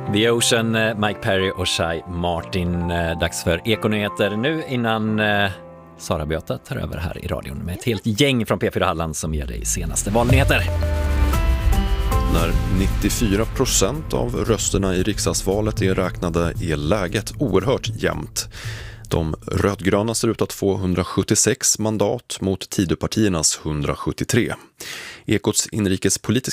The Ocean, Mike Perry och Shai Martin. Dags för Ekonyheter nu innan Sara Beata tar över här i radion med ett helt gäng från P4 Halland som ger dig senaste valnyheter. När 94% av rösterna i riksdagsvalet är räknade är läget oerhört jämnt. De rödgröna ser ut att få 176 mandat mot Tidöpartiernas 173. Ekots inrikespolitiska